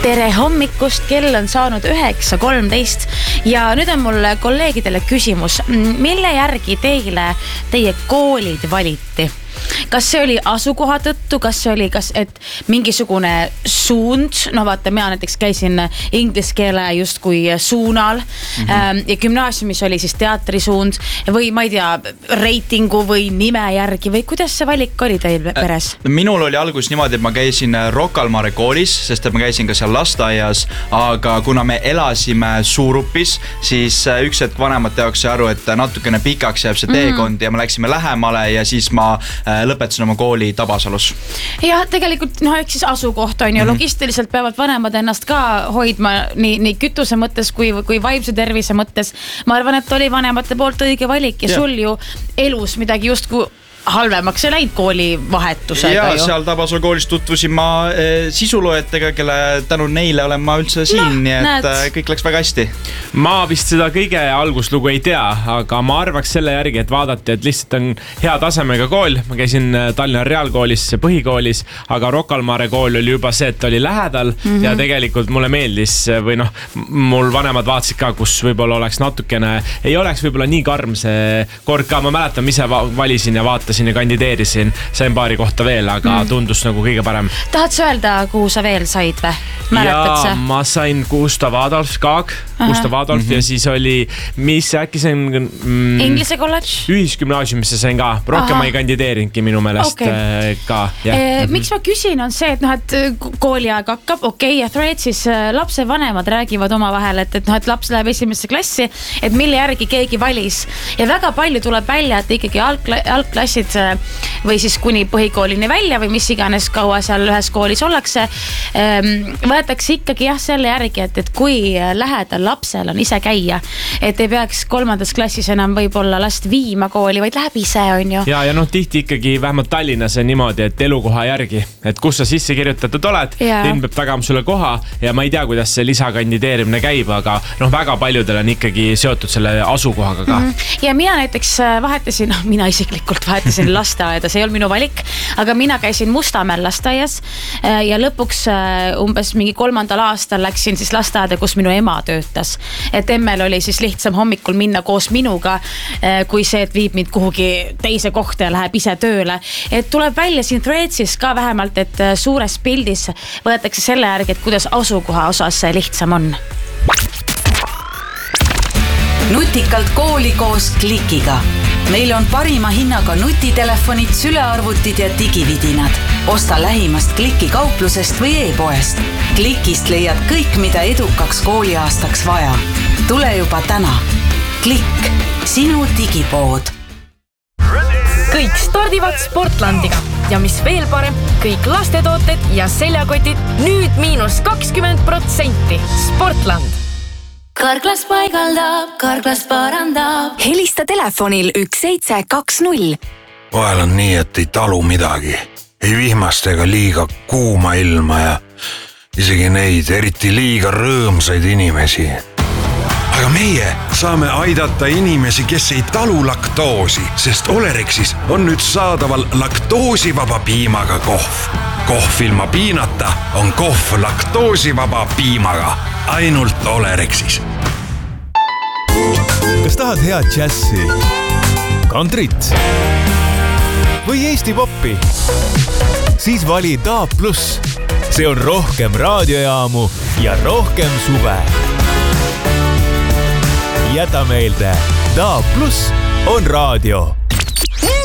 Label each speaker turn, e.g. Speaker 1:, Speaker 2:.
Speaker 1: Tere hommikust, kell on saanud 9:13 ja nüüd on mul kolleegidele küsimus, mille järgi teie koolid valiti? Kas see oli asukoha tõttu, kas see oli et mingisugune suund, no vaata, mina näiteks käisin inglise keele justkui suunal ja gümnaasiumis oli siis teatrisuund või ma ei tea, reitingu või nime järgi või kuidas see valik oli teil peres?
Speaker 2: Minul oli algus niimoodi, et ma käisin Rocca al Mare koolis, sest et ma käisin ka seal lasteaias, aga kuna me elasime Suurupis, siis üks hetk vanemate jaoks sai aru, et natukene pikaks jääb see teekond ja me läksime lähemale ja siis ma lõpetasin oma kooli Tabasalus. Ja tegelikult, eks siis asukoht on ju, logistiliselt peavad vanemad ennast ka hoidma nii kütuse mõttes kui vaimse tervise mõttes. Ma arvan, et oli vanemate poolt õige valik ja sul ju elus midagi justku halvemaks ei läinud kooli vahetusega. Ja seal Tabasalu koolis tutvusin ma sisuloojatega, kelle tänu neile olen ma üldse siin, nii et kõik läks väga hästi.
Speaker 3: Ma vist seda kõige alguslugu ei tea, aga ma arvaks selle järgi, et vaadati, et lihtsalt on hea tasemega kool. Ma käisin Tallinna Reaalkoolis, põhikoolis, aga Rocca al Mare kool oli juba see, et oli lähedal ja tegelikult mulle meeldis või mul vanemad vaatasid ka, kus võib-olla oleks natukene, ei oleks võib-olla nii karm see kord ka. Ma mäletan, ise valisin ja vaatasin ja kandideerisin, sain paari kohta veel, aga tundus nagu kõige parem.
Speaker 1: Tahad sa öelda, kuhu sa veel said või? Mäletad sa?
Speaker 3: Ma sain Gustav Adolf ja siis oli, mis äkki sain
Speaker 1: Inglise kolledž?
Speaker 3: Ühisgümnaasiumisse sain ka, rohkem ma ei kandideerinudki minu meelest ka.
Speaker 1: Miks ma küsin on see, et kooliaeg hakkab, ja Threadsis lapse vanemad räägivad oma vahel, et laps läheb esimesse klassi, et mille järgi keegi valis ja väga palju tuleb välja, et ikkagi algklassid või siis kuni põhikoolini välja või mis iganes kaua seal ühes koolis ollakse, võetakse ikkagi selle järgi, et kui lähedal lapsel on ise käia, et ei peaks 3. klassis enam võib-olla last viima kooli, vaid läheb ise, on ju.
Speaker 3: Ja tihti ikkagi vähemalt Tallinnas on niimoodi, et elukoha järgi, et kus sa sisse kirjutatud oled, linn peab tagama sulle koha ja ma ei tea, kuidas see lisakandideerimine käib, aga väga paljudel on ikkagi seotud selle asukohaga ka.
Speaker 1: Ja mina näiteks vahetasin, mina isiklikult vahetasin lasteaeda, see ei olnud minu valik, aga mina käisin Mustamäel lasteaias ja lõpuks umbes mingi 3. aastal läksin siis lasteaeda, kus minu ema töötas. Et emmel oli siis lihtsam hommikul minna koos minuga, kui see, et viib mind kuhugi teise kohta ja läheb ise tööle. Et tuleb välja siin Threadsis ka vähemalt, et suures pildis võetakse selle järgi, et kuidas asukoha osas see lihtsam on.
Speaker 4: Nutikalt kooli koos Klikiga. Meil on parima hinnaga nutitelefonid, sülearvutid ja digividinad. Osta lähimast Kliki kauplusest või e-poest. Klikist leiad kõik, mida edukaks kooliaastaks vaja. Tule juba täna. Klikk, sinu digipood.
Speaker 5: Kõik stardivad Sportlandiga ja mis veel parem, kõik lastetooted ja seljakotid nüüd -20%. Sportland.
Speaker 6: Karklas paigaldab, karklas parandab.
Speaker 4: Helista telefonil 1720.
Speaker 7: Vahel on nii, et ei talu midagi. Ei vihmast ega liiga kuuma ilma ja isegi neid eriti liiga rõõmsaid inimesi. Aga meie saame aidata inimesi, kes ei talu laktoosi, sest Olerexis on nüüd saadaval laktoosivaba piimaga kohv. Kohv ilma piinata on kohv laktoosivaba piimaga. Ainult Olerexis.
Speaker 8: Kas tahad head džässi, kantrit või Eesti poppi? Siis vali DAB+. See on rohkem raadiojaamu ja rohkem suve. Jäta meelde, DAB+ on raadio.